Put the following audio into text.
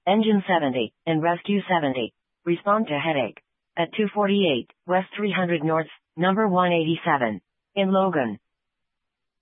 Engine 70, and Rescue 70. Respond to headache. At 248, West 300 North, number 187. In Logan.